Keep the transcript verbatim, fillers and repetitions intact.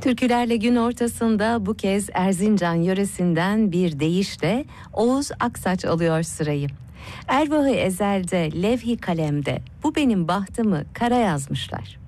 Türkülerle gün ortasında bu kez Erzincan yöresinden bir deyişle Oğuz Aksaç alıyor sırayı. Ervahı ezelde, levh-i kalemde bu benim bahtımı kara yazmışlar.